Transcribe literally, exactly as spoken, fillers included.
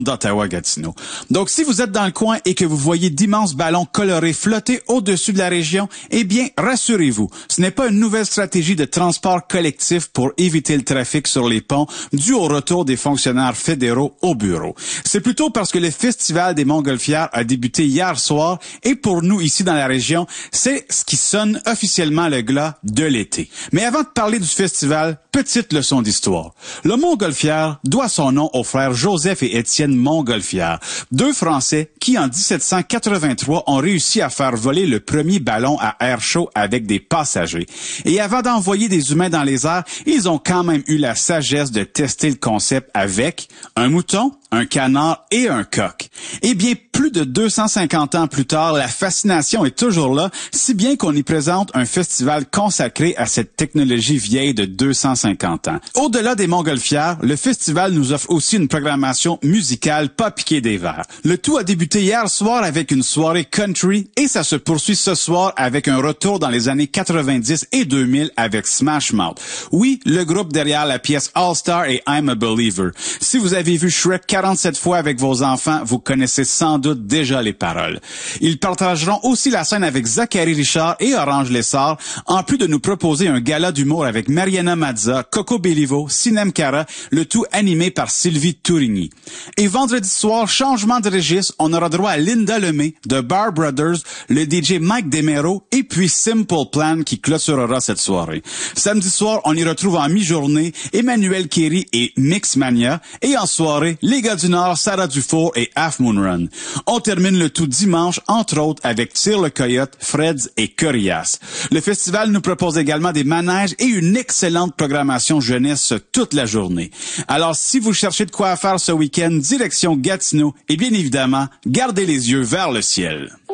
d'Ottawa-Gatineau. Donc, si vous êtes dans le coin et que vous voyez d'immenses ballons colorés flotter au-dessus de la région, eh bien, rassurez-vous, ce n'est pas une nouvelle stratégie de transport collectif pour éviter le trafic sur les ponts dû au retour des fonctionnaires fédéraux au bureau. C'est plutôt parce que le Festival des Montgolfières a débuté hier soir et pour nous, ici dans la région, c'est ce qui sonne officiellement le glas de l'été. Mais avant de parler du festival, petite leçon d'histoire. Le Montgolfière doit son nom aux frères Joseph et Étienne Montgolfière, deux Français qui, en dix-sept cent quatre-vingt-trois, ont réussi à faire voler le premier ballon à air chaud avec des passagers. Et avant d'envoyer des humains dans les airs, ils ont quand même eu la sagesse de tester le concept avec un mouton, un canard et un coq. Eh bien, plus de deux cent cinquante ans plus tard, la fascination est toujours là, si bien qu'on y présente un festival consacré à cette technologie vieille de deux cent cinquante ans. Au-delà des Montgolfières, le festival nous offre aussi une programmation musicale pas piquée des verres. Le tout a débuté hier soir avec une soirée country et ça se poursuit ce soir avec un retour dans les années quatre-vingt-dix et deux mille avec Smash Mouth. Oui, le groupe derrière la pièce All Star et I'm a Believer. Si vous avez vu Shrek quarante-sept fois avec vos enfants, vous connaissez sans doute déjà les paroles. Ils partageront aussi la scène avec Zachary Richard et Orange Lessard, en plus de nous proposer un gala d'humour avec Mariana Mazza, Coco Bellivo, Sinem Cara, le tout animé par Sylvie Tourigny. Et vendredi soir, changement de registre, on aura droit à Linda Lemay, de Bar Brothers, le D J Mike Demero et puis Simple Plan qui clôturera cette soirée. Samedi soir, on y retrouve en mi-journée Emmanuel Kéry et Mixmania et en soirée, les gars du Nord, Sarah Dufour et Half Moon Run. On termine le tout dimanche, entre autres, avec Tire le Coyote, Freds et Corias. Le festival nous propose également des manèges et une excellente programmation jeunesse toute la journée. Alors, si vous cherchez de quoi faire ce week-end, direction Gatineau et bien évidemment, gardez les yeux vers le ciel.